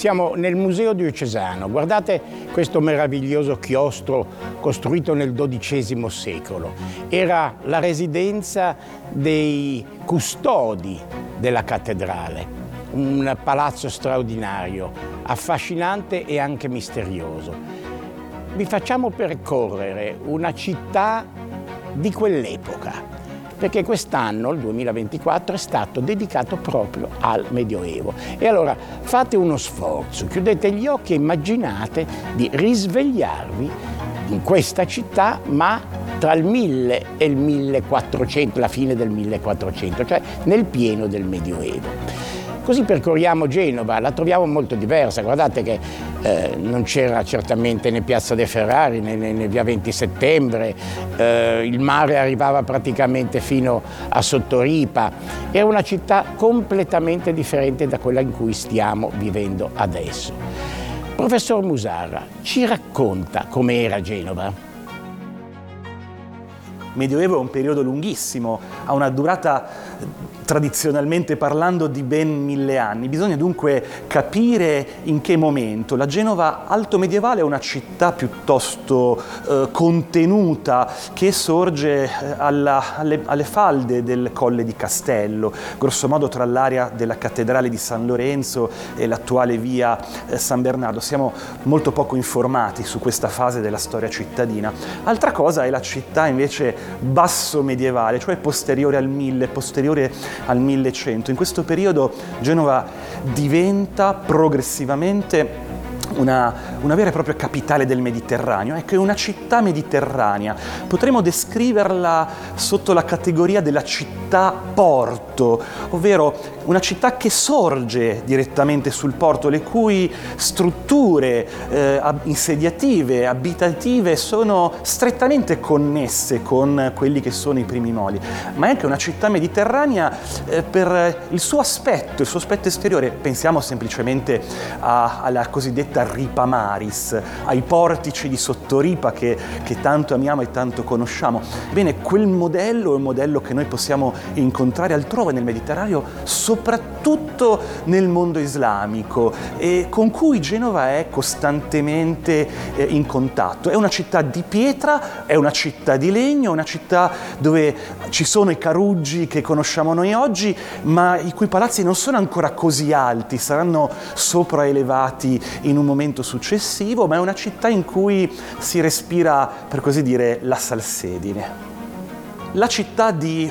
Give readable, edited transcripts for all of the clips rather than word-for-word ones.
Siamo nel Museo Diocesano. Guardate questo meraviglioso chiostro costruito nel XII secolo. Era la residenza dei custodi della cattedrale. Un palazzo straordinario, affascinante e anche misterioso. Vi facciamo percorrere una città di quell'epoca, perché quest'anno, il 2024, è stato dedicato proprio al Medioevo. E allora fate uno sforzo, chiudete gli occhi e immaginate di risvegliarvi in questa città, ma tra il 1000 e il 1400, la fine del 1400, cioè nel pieno del Medioevo. Così percorriamo Genova, la troviamo molto diversa. Guardate che non c'era certamente né Piazza dei Ferrari né via 20 settembre, il mare arrivava praticamente fino a Sottoripa. Era una città completamente differente da quella in cui stiamo vivendo adesso. Professor Musara, ci racconta com'era Genova? Medioevo è un periodo lunghissimo, ha una durata tradizionalmente parlando di ben 1000 anni. Bisogna dunque capire in che momento. La Genova altomedievale è una città piuttosto contenuta che sorge alle falde del Colle di Castello, grosso modo tra l'area della cattedrale di San Lorenzo e l'attuale via San Bernardo. Siamo molto poco informati su questa fase della storia cittadina. Altra cosa è la città invece basso medievale, cioè posteriore al 1000, posteriore al 1100. In questo periodo Genova diventa progressivamente una vera e propria capitale del Mediterraneo. Ecco, è una città mediterranea. Potremmo descriverla sotto la categoria della città-porto, ovvero una città che sorge direttamente sul porto, le cui strutture insediative, abitative sono strettamente connesse con quelli che sono i primi moli. Ma è anche una città mediterranea per il suo aspetto esteriore. Pensiamo semplicemente alla cosiddetta Ripa Maris, ai portici di Sottoripa che tanto amiamo e tanto conosciamo. Bene, quel modello è un modello che noi possiamo incontrare altrove nel Mediterraneo, soprattutto nel mondo islamico, e con cui Genova è costantemente in contatto. È una città di pietra, è una città di legno, è una città dove ci sono i caruggi che conosciamo noi oggi, ma i cui palazzi non sono ancora così alti, saranno sopraelevati in un momento successivo, ma è una città in cui si respira, per così dire, la salsedine. La città di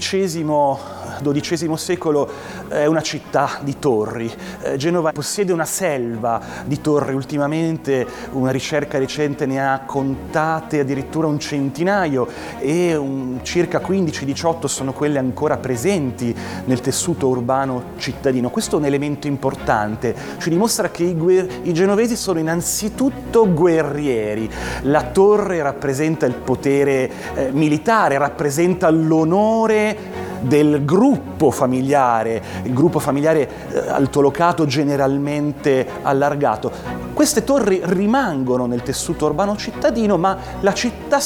XI secolo è una città di torri. Genova possiede una selva di torri. Ultimamente una ricerca recente ne ha contate addirittura un centinaio e circa 15-18 sono quelle ancora presenti nel tessuto urbano cittadino. Questo è un elemento importante, ci dimostra che i genovesi sono innanzitutto guerrieri. La torre rappresenta il potere militare, rappresenta l'onore del gruppo familiare, il gruppo familiare altolocato generalmente allargato. Queste torri rimangono nel tessuto urbano cittadino, ma la città